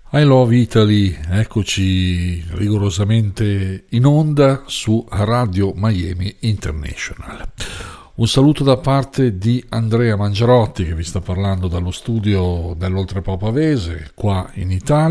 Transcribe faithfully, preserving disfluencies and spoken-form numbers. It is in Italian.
I Love Italy, eccoci rigorosamente in onda su Radio Miami International. Un saluto da parte di Andrea Mangiarotti che vi sta parlando dallo studio dell'Oltrepò Pavese qua in Italia.